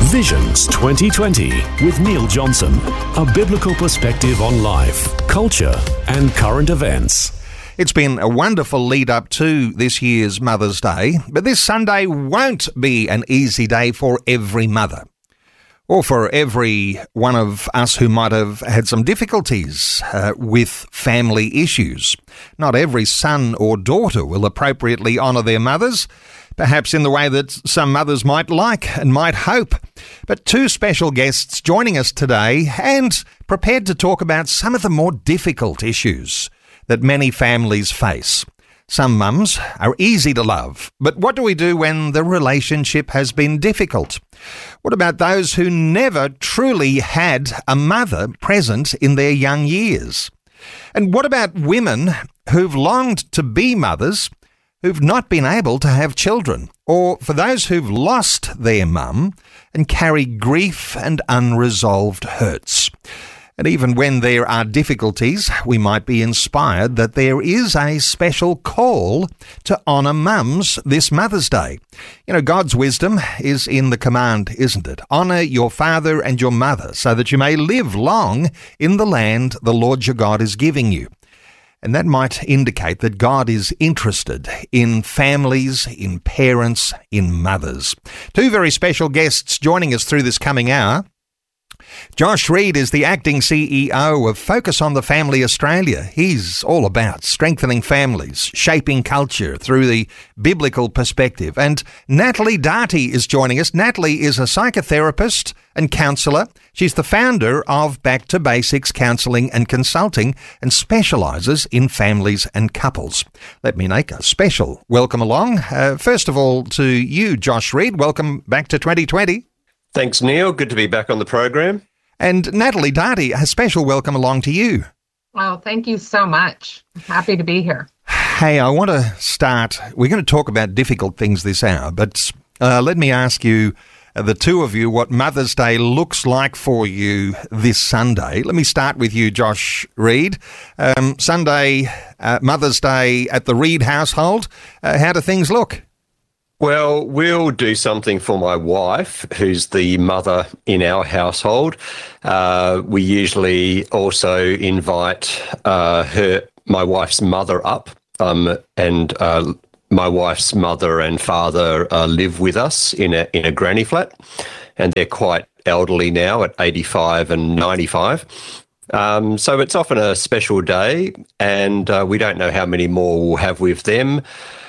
Visions 2020 with Neil Johnson. A biblical perspective on life, culture and current events. It's been a wonderful lead up to this year's Mother's Day, but this Sunday won't be an easy day for every mother, or for every one of us who might have had some difficulties with family issues. Not every son or daughter will appropriately honour their mothers, perhaps in the way that some mothers might like and might hope. But two special guests joining us today and prepared to talk about some of the more difficult issues that many families face. Some mums are easy to love, but what do we do when the relationship has been difficult? What about those who never truly had a mother present in their young years? And what about women who've longed to be mothers, who've not been able to have children? Or for those who've lost their mum and carry grief and unresolved hurts? And even when there are difficulties, we might be inspired that there is a special call to honour mums this Mother's Day. You know, God's wisdom is in the command, isn't it? Honour your father and your mother so that you may live long in the land the Lord your God is giving you. And that might indicate that God is interested in families, in parents, in mothers. Two very special guests joining us through this coming hour. Josh Reid is the acting CEO of Focus on the Family Australia. He's all about strengthening families, shaping culture through the biblical perspective. And Natalie Darty is joining us. Natalie is a psychotherapist and counsellor. She's the founder of Back to Basics Counselling and Consulting and specialises in families and couples. Let me make a special welcome along. First of all, to you, Josh Reid. Welcome back to 2020. Thanks, Neil. Good to be back on the program. And Natalie Darty, a special welcome along to you. Oh, thank you so much. Happy to be here. Hey, I want to start. We're going to talk about difficult things this hour, but let me ask you, the two of you, what Mother's Day looks like for you this Sunday. Let me start with you, Josh Reid. Sunday, Mother's Day at the Reid household. How do things look? Well, we'll do something for my wife, who's the mother in our household. We usually also invite my wife's mother up, and my wife's mother and father live with us in a granny flat, and they're quite elderly now at 85 and 95. So it's often a special day, and we don't know how many more we'll have with them.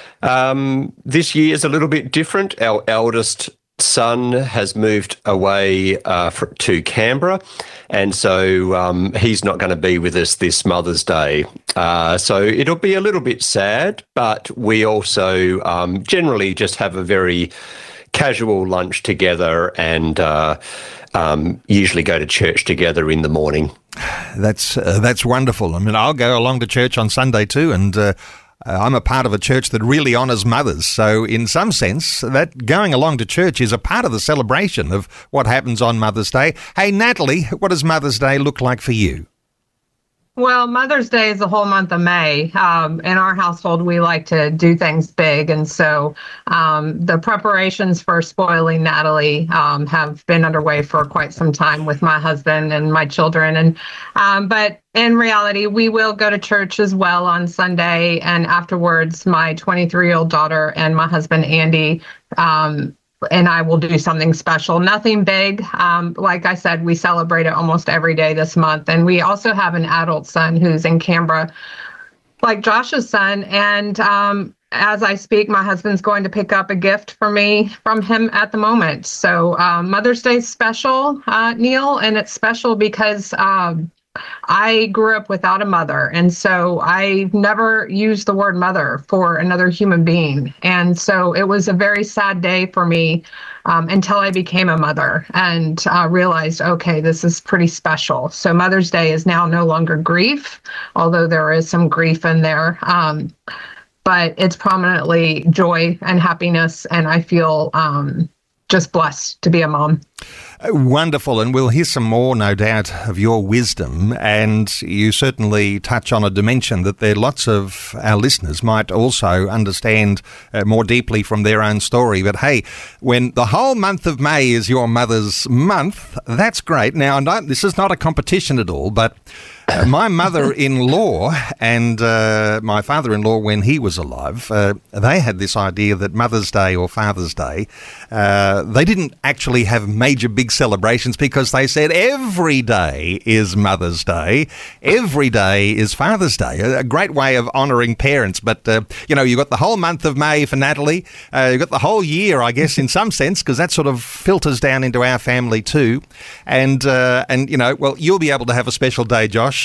This year is a little bit different. Our eldest son has moved away to Canberra, and so he's not going to be with us this Mother's Day. So it'll be a little bit sad, but we also generally just have a very casual lunch together and usually go to church together in the morning. That's wonderful. I mean, I'll go along to church on Sunday too, and I'm a part of a church that really honours mothers. So in some sense, that going along to church is a part of the celebration of what happens on Mother's Day. Hey, Natalie, what does Mother's Day look like for you? Well, Mother's Day is the whole month of May. In our household, we like to do things big. And so the preparations for spoiling Natalie have been underway for quite some time with my husband and my children. But in reality, we will go to church as well on Sunday. And afterwards, my 23-year-old daughter and my husband, Andy, and I will do something special. Nothing big. Like I said, we celebrate it almost every day this month. And we also have an adult son who's in Canberra, like Josh's son. And as I speak, my husband's going to pick up a gift for me from him at the moment. So Mother's Day is special, Neil, and it's special because I grew up without a mother, and so I never used the word mother for another human being. And so it was a very sad day for me until I became a mother and realized, okay, this is pretty special. So Mother's Day is now no longer grief, although there is some grief in there. But it's prominently joy and happiness, and I feel just blessed to be a mom. Wonderful, and we'll hear some more, no doubt, of your wisdom, and you certainly touch on a dimension that there are lots of our listeners might also understand more deeply from their own story. But hey, when the whole month of May is your mother's month, that's great. Now, this is not a competition at all, but my mother-in-law and my father-in-law, when he was alive, they had this idea that Mother's Day or Father's Day, they didn't actually have major big celebrations because they said every day is Mother's Day, every day is Father's Day. A great way of honouring parents. But, you've got the whole month of May for Natalie. You've got the whole year, I guess, in some sense, because that sort of filters down into our family too. And you'll be able to have a special day, Josh.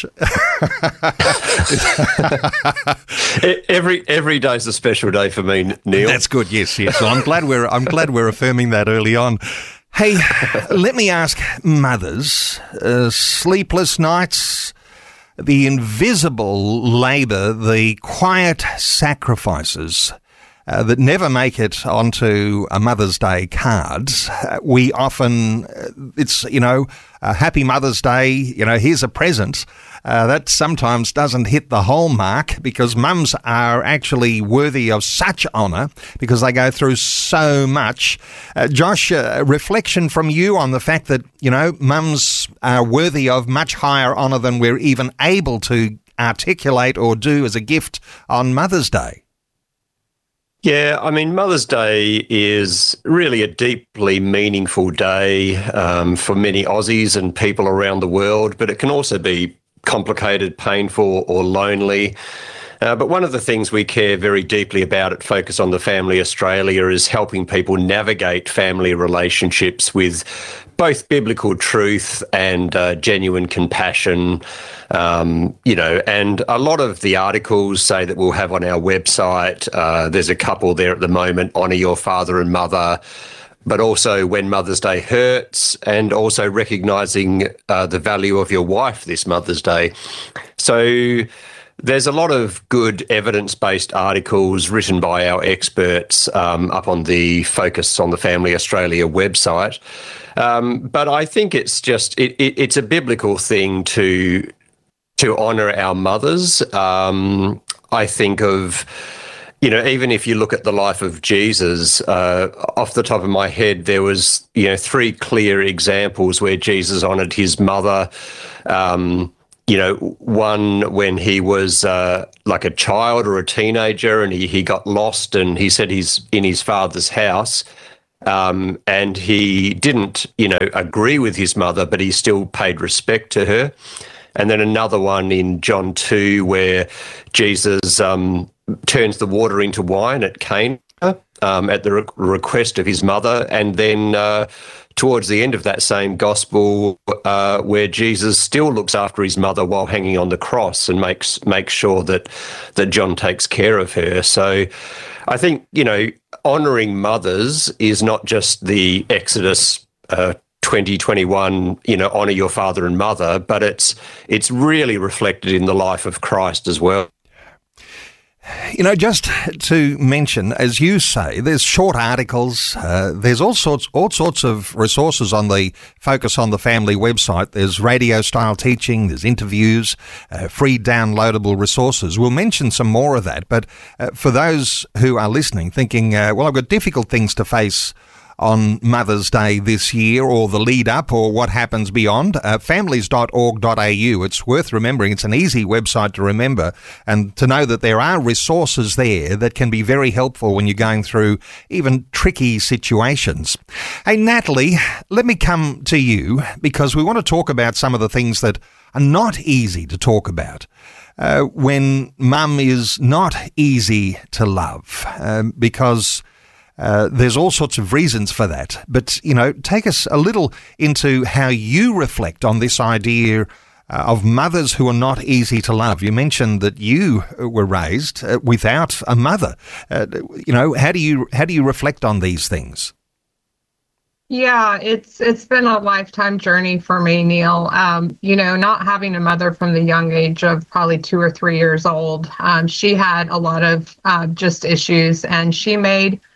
every day's a special day for me, Neil. That's good. Yes. Well, I'm glad we're affirming that early on. Hey, let me ask mothers, sleepless nights, the invisible labour, the quiet sacrifices that never make it onto a Mother's Day card. We often, it's, a happy Mother's Day, here's a present. That sometimes doesn't hit the whole mark because mums are actually worthy of such honour because they go through so much. Josh, reflection from you on the fact that, mums are worthy of much higher honour than we're even able to articulate or do as a gift on Mother's Day. Yeah, I mean, Mother's Day is really a deeply meaningful day for many Aussies and people around the world, but it can also be complicated, painful or lonely. But one of the things we care very deeply about at Focus on the Family Australia is helping people navigate family relationships with both biblical truth and genuine compassion. And a lot of the articles say that we'll have on our website, there's a couple there at the moment, Honour Your Father and Mother, but also When Mother's Day Hurts, and also recognising the value of your wife this Mother's Day. So there's a lot of good evidence-based articles written by our experts up on the Focus on the Family Australia website. But I think it's just, it's a biblical thing to honour our mothers. I think of, even if you look at the life of Jesus, off the top of my head, there was, 3 clear examples where Jesus honoured his mother. One when he was like a child or a teenager and he got lost and he said he's in his father's house. And he didn't, agree with his mother, but he still paid respect to her. And then another one in John 2 where Jesus turns the water into wine at Cana at the request of his mother. And then towards the end of that same gospel where Jesus still looks after his mother while hanging on the cross and makes sure that John takes care of her. So I think, honouring mothers is not just the Exodus 2021, honour your father and mother, but it's really reflected in the life of Christ as well. Just to mention, as you say, there's short articles, there's all sorts of resources on the Focus on the Family website. There's radio-style teaching, there's interviews, free downloadable resources. We'll mention some more of that, but for those who are listening, thinking, I've got difficult things to face on Mother's Day this year or the lead up or what happens beyond, families.org.au. It's worth remembering. It's an easy website to remember and to know that there are resources there that can be very helpful when you're going through even tricky situations. Hey, Natalie, let me come to you because we want to talk about some of the things that are not easy to talk about. When mum is not easy to love because there's all sorts of reasons for that. But, take us a little into how you reflect on this idea of mothers who are not easy to love. You mentioned that you were raised without a mother. How do you reflect on these things? Yeah, it's been a lifetime journey for me, Neil. Not having a mother from the young age of probably 2 or 3 years old, she had a lot of just issues, and she made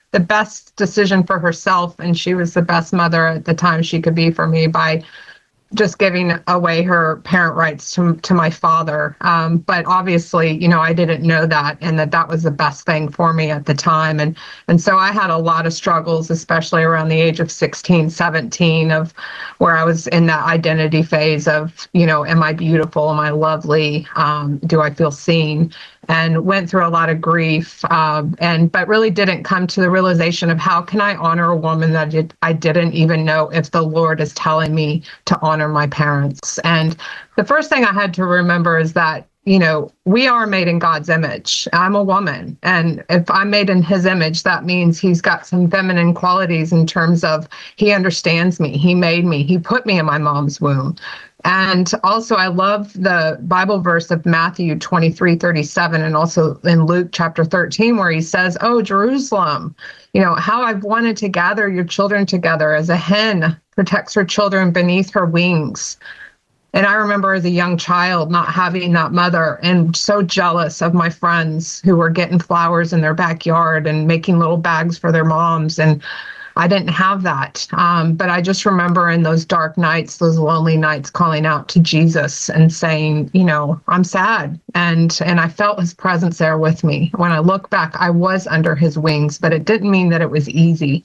the best decision for herself, and she was the best mother at the time she could be for me by just giving away her parent rights to my father. But obviously, I didn't know that, and that was the best thing for me at the time. And so I had a lot of struggles, especially around the age of 16, 17, of where I was in that identity phase of, am I beautiful? Am I lovely? Do I feel seen? And went through a lot of grief, but really didn't come to the realization of how can I honor a woman that I didn't even know if the Lord is telling me to honor my parents. And the first thing I had to remember is that, we are made in God's image. I'm a woman. And if I'm made in his image, that means he's got some feminine qualities in terms of he understands me. He made me. He put me in my mom's womb. And also, I love the Bible verse of Matthew 23:37, and also in Luke chapter 13, where he says, "Oh, Jerusalem, how I've wanted to gather your children together as a hen protects her children beneath her wings." And I remember as a young child not having that mother and so jealous of my friends who were getting flowers in their backyard and making little bags for their moms. And I didn't have that. But I just remember in those dark nights, those lonely nights, calling out to Jesus and saying, I'm sad. And I felt his presence there with me. When I look back, I was under his wings, but it didn't mean that it was easy.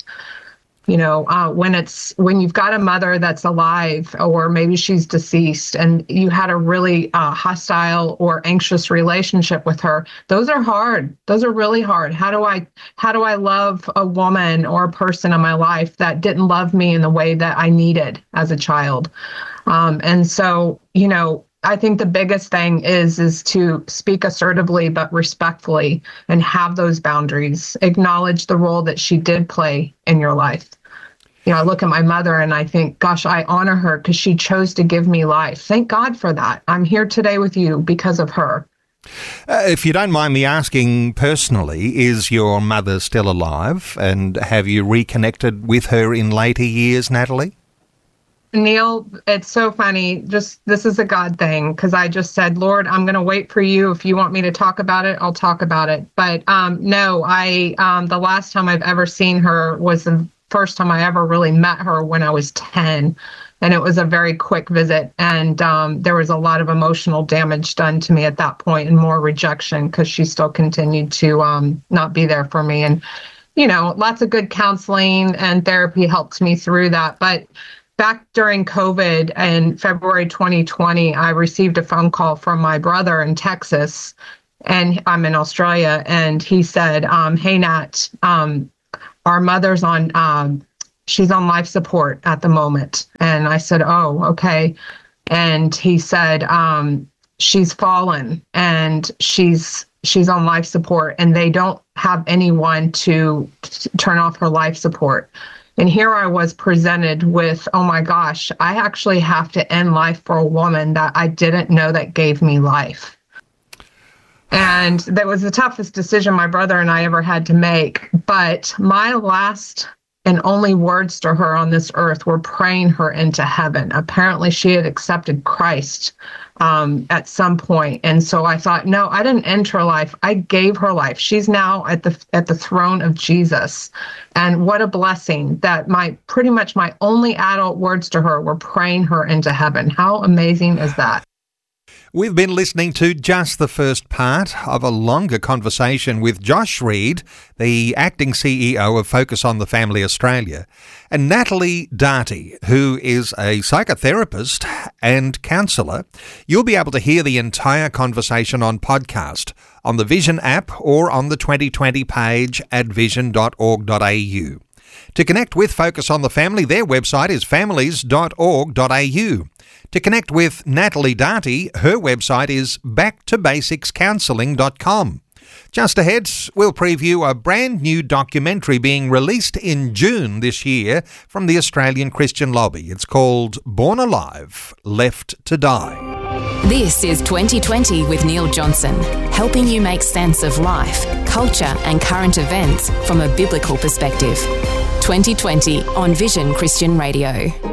When you've got a mother that's alive, or maybe she's deceased, and you had a really hostile or anxious relationship with her, those are hard. Those are really hard. How do I love a woman or a person in my life that didn't love me in the way that I needed as a child? And so, I think the biggest thing is to speak assertively but respectfully and have those boundaries. Acknowledge the role that she did play in your life. I look at my mother and I think, gosh, I honor her because she chose to give me life. Thank God for that. I'm here today with you because of her. If you don't mind me asking personally, is your mother still alive, and have you reconnected with her in later years, Natalie? Neil, it's so funny. This is a God thing, because I just said, Lord, I'm going to wait for you. If you want me to talk about it, I'll talk about it. But no, the last time I've ever seen her was the first time I ever really met her when I was 10. And it was a very quick visit. And there was a lot of emotional damage done to me at that point, and more rejection, because she still continued to not be there for me. And, lots of good counseling and therapy helped me through that. But back during COVID in February 2020, I received a phone call from my brother in Texas, and I'm in Australia, and he said, hey, Nat, our mother's she's on life support at the moment. And I said, oh, okay. And he said, she's fallen and she's on life support, and they don't have anyone to turn off her life support. And here I was presented with, oh my gosh, I actually have to end life for a woman that I didn't know that gave me life. And that was the toughest decision my brother and I ever had to make. But my last and only words to her on this earth were praying her into heaven. Apparently she had accepted Christ at some point. And so I thought, no, I didn't end her life. I gave her life. She's now at the throne of Jesus. And what a blessing that pretty much my only adult words to her were praying her into heaven. How amazing is that? We've been listening to just the first part of a longer conversation with Josh Reed, the acting CEO of Focus on the Family Australia, and Natalie Darty, who is a psychotherapist and counsellor. You'll be able to hear the entire conversation on podcast, on the Vision app, or on the 2020 page at vision.org.au. To connect with Focus on the Family, their website is families.org.au. To connect with Natalie Darty, her website is backtobasicscounselling.com. Just ahead, we'll preview a brand new documentary being released in June this year from the Australian Christian Lobby. It's called Born Alive, Left to Die. This is 2020 with Neil Johnson, helping you make sense of life, culture and current events from a biblical perspective. 2020 on Vision Christian Radio.